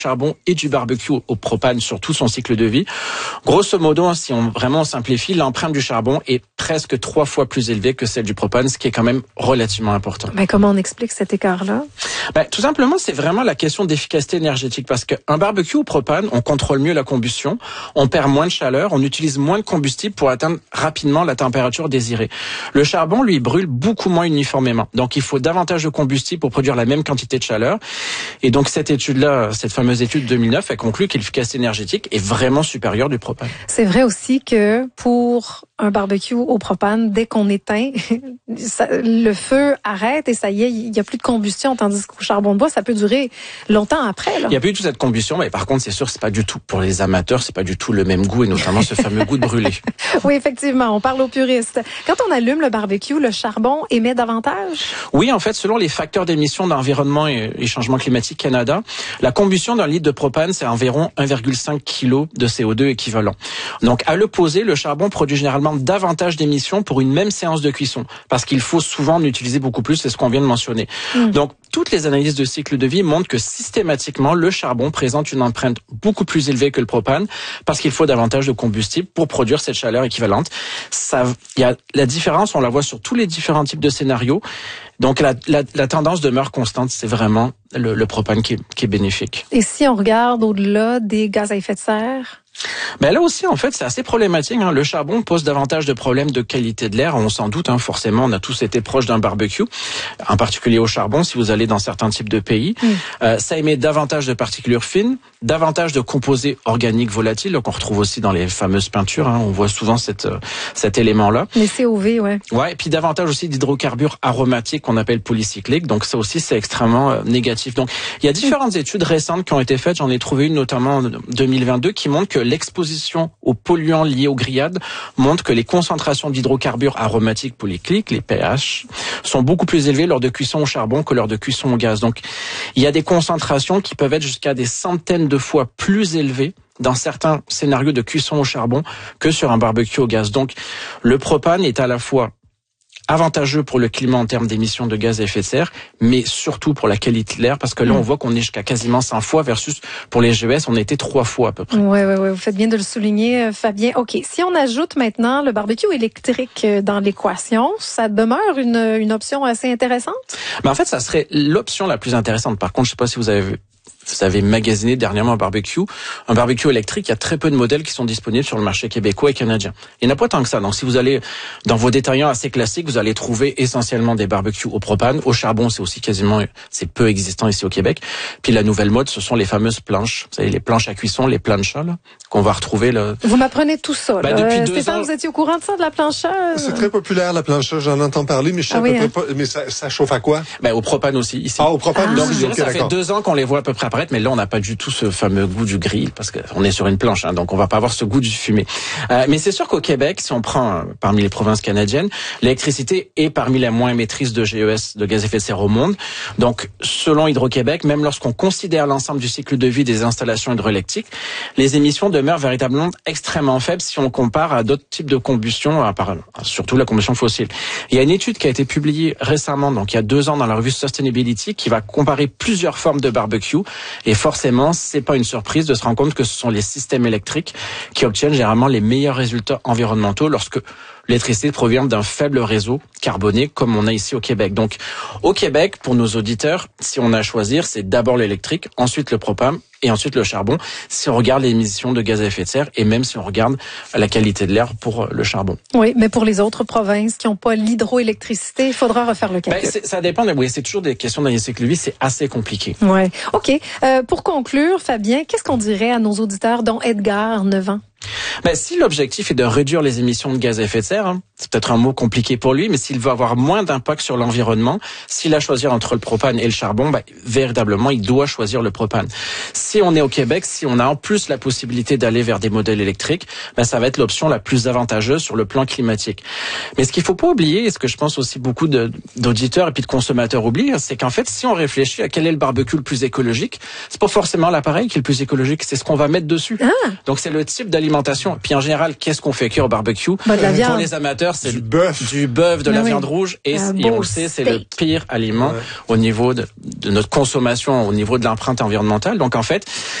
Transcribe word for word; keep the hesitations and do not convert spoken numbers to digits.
charbon et du barbecue au propane sur tout son cycle de vie. Grosso modo, si on vraiment simplifie, l'empreinte du charbon est presque trois fois plus élevée que celle du propane, ce qui est quand même relativement important. Mais comment on explique cet écart-là? Ben, tout simplement, c'est vraiment la question d'efficacité énergétique parce qu'un barbecue au propane, on contrôle mieux la combustion, on perd moins de chaleur, on utilise moins de combustible pour atteindre rapidement la température désirée. Le charbon, lui, brûle beaucoup moins uniformément. Donc, il faut davantage de combustible pour produire la même quantité de chaleur. Et donc, cette étude-là, cette fameuse étude de deux mille neuf, elle conclut que l'efficacité énergétique est vraiment supérieure du propane. C'est vrai aussi que pour un barbecue au propane, dès qu'on éteint, ça, le feu arrête et ça y est, il n'y a plus de combustion, tandis qu'au charbon de bois, ça peut durer longtemps après. Là. Il n'y a plus du tout cette combustion, mais par contre, c'est sûr, c'est pas du tout, pour les amateurs, c'est pas du tout le même goût, et notamment ce fameux goût de brûlé. Oui, effectivement, on parle aux puristes. Quand on allume le barbecue, le charbon émet davantage? Oui, en fait, selon les facteurs d'émission d'Environnement et, et Changement climatique Canada, la combustion d'un litre de propane, c'est environ un virgule cinq kilos de C O deux équivalent. Donc, à l'opposé, le charbon produit généralement davantage d'émissions pour une même séance de cuisson, parce qu'il faut souvent en utiliser beaucoup plus, c'est ce qu'on vient de mentionner. Mmh. Donc, toutes les analyses de cycle de vie montrent que systématiquement, le charbon présente une empreinte beaucoup plus élevée que le propane, parce qu'il faut davantage de combustible pour produire cette chaleur équivalente. Ça, il y a la différence, on la voit sur tous les différents types de scénarios. Donc, la, la, la tendance demeure constante, c'est vraiment le, le propane qui est, qui est bénéfique. Et si on regarde au-delà des gaz à effet de serre? Ben là aussi, en fait, c'est assez problématique. Hein. Le charbon pose davantage de problèmes de qualité de l'air. On s'en doute, hein, forcément, on a tous été proches d'un barbecue, en particulier au charbon, si vous allez dans certains types de pays. Mm. Euh, ça émet davantage de particulures fines, davantage de composés organiques volatiles, qu'on retrouve aussi dans les fameuses peintures. Hein. On voit souvent cette, euh, cet élément-là. Les C O V, ouais. Ouais, et puis davantage aussi d'hydrocarbures aromatiques qu'on appelle polycycliques. Donc ça aussi, c'est extrêmement euh, négatif. Donc il y a différentes mm. études récentes qui ont été faites. J'en ai trouvé une notamment en deux mille vingt-deux qui montre que l'exposition aux polluants liés aux grillades montre que les concentrations d'hydrocarbures aromatiques polycycliques, les P H, sont beaucoup plus élevées lors de cuisson au charbon que lors de cuisson au gaz. Donc, il y a des concentrations qui peuvent être jusqu'à des centaines de fois plus élevées dans certains scénarios de cuisson au charbon que sur un barbecue au gaz. Donc, le propane est à la fois avantageux pour le climat en termes d'émissions de gaz à effet de serre, mais surtout pour la qualité de l'air, parce que là, on voit qu'on est jusqu'à quasiment cent fois versus pour les G E S, on était trois fois à peu près. Oui, oui, oui, vous faites bien de le souligner, Fabien. OK, si on ajoute maintenant le barbecue électrique dans l'équation, ça demeure une, une option assez intéressante? Mais en fait, ça serait l'option la plus intéressante. Par contre, je ne sais pas si vous avez vu. Vous avez magasiné dernièrement un barbecue. Un barbecue électrique, il y a très peu de modèles qui sont disponibles sur le marché québécois et canadien. Il n'y en a pas tant que ça. Donc, si vous allez dans vos détaillants assez classiques, vous allez trouver essentiellement des barbecues au propane. Au charbon, c'est aussi quasiment, c'est peu existant ici au Québec. Puis la nouvelle mode, ce sont les fameuses planches. Vous savez, les planches à cuisson, les planchas, là, qu'on va retrouver, là. Vous m'apprenez tout ça, là. Ben, depuis euh, deux Stéphane, ans... vous étiez au courant de ça, de la plancha? C'est très populaire, la plancha. J'en entends parler, mais je sais ah, oui, hein? pas, mais ça, ça chauffe à quoi? Ben, au propane aussi, ici. Ah, au propane, ah. donc, Donc, okay, ça d'accord. fait deux ans qu'on les voit à peu près apparaître, mais là, on n'a pas du tout ce fameux goût du grill, parce qu'on est sur une planche, hein, donc on va pas avoir ce goût du fumé. Euh, mais c'est sûr qu'au Québec, si on prend euh, parmi les provinces canadiennes, l'électricité est parmi les moins émettrices de G E S, de gaz à effet de serre au monde. Donc, selon Hydro-Québec, même lorsqu'on considère l'ensemble du cycle de vie des installations hydroélectriques, les émissions demeurent véritablement extrêmement faibles si on compare à d'autres types de combustion, à part, surtout la combustion fossile. Il y a une étude qui a été publiée récemment, donc il y a deux ans dans la revue Sustainability, qui va comparer plusieurs formes de barbecue, et forcément, c'est pas une surprise de se rendre compte que ce sont les systèmes électriques qui obtiennent généralement les meilleurs résultats environnementaux lorsque l'électricité provient d'un faible réseau carboné comme on a ici au Québec. Donc, au Québec, pour nos auditeurs, si on a à choisir, c'est d'abord l'électrique, ensuite le propane et ensuite le charbon, si on regarde les émissions de gaz à effet de serre et même si on regarde la qualité de l'air pour le charbon. Oui, mais pour les autres provinces qui n'ont pas l'hydroélectricité, il faudra refaire le calcul. Ben, ça dépend. Oui, c'est toujours des questions d'un cycle de vie, c'est assez compliqué. Oui. OK. Euh, pour conclure, Fabien, qu'est-ce qu'on dirait à nos auditeurs, dont Edgar, neuf ans? Ben, si l'objectif est de réduire les émissions de gaz à effet de serre, hein, c'est peut-être un mot compliqué pour lui, mais s'il veut avoir moins d'impact sur l'environnement, s'il a à choisir entre le propane et le charbon, ben, véritablement, il doit choisir le propane. Si on est au Québec, si on a en plus la possibilité d'aller vers des modèles électriques, ben, ça va être l'option la plus avantageuse sur le plan climatique. Mais ce qu'il faut pas oublier, et ce que je pense aussi beaucoup de, d'auditeurs et puis de consommateurs oublient, c'est qu'en fait, si on réfléchit à quel est le barbecue le plus écologique, c'est pas forcément l'appareil qui est le plus écologique, c'est ce qu'on va mettre dessus. Ah. Donc, c'est le type d'alimentation. Puis en général, qu'est-ce qu'on fait cuire au barbecue? Bah, de la viande. Pour les amateurs, beurre, c'est du bœuf, du bœuf, de la oui. viande rouge, et, et on le sait, c'est le pire aliment ouais. au niveau de, de notre consommation, au niveau de l'empreinte environnementale. Donc en fait,